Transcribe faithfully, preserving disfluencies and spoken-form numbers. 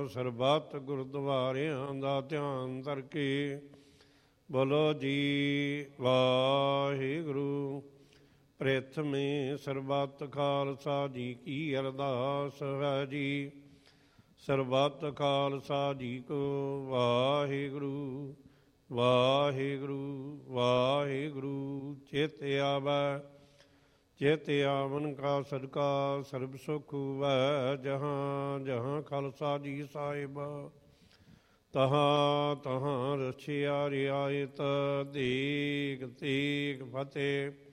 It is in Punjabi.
ਸਰਬੱਤ ਗੁਰਦੁਆਰਿਆਂ ਦਾ ਧਿਆਨ ਧਰ ਕੇ ਬੋਲੋ ਜੀ ਵਾਹਿਗੁਰੂ। ਪ੍ਰਥਮੇ ਸਰਬੱਤ ਖਾਲਸਾ ਜੀ ਕੀ ਅਰਦਾਸ ਹੈ ਜੀ। ਸਰਬੱਤ ਖਾਲਸਾ ਜੀ ਕੋ ਵਾਹਿਗੁਰੂ ਵਾਹਿਗੁਰੂ ਵਾਹਿਗੁਰੂ। ਚਿਤ ਆਵੈ ਚਿਤ ਆਵਨ ਕਾ ਸਦਕਾ ਸਰਬ ਸੁਖ ਹੋਵੈ। ਜਹਾਂ ਜਹਾਂ ਖਾਲਸਾ ਜੀ ਸਾਹਿਬ ਤਹਾਂ ਤਹਾਂ ਰਛਿਆ ਰਿਆਇਤ। ਦੇਗ ਤੇਗ ਫਤਿਹ।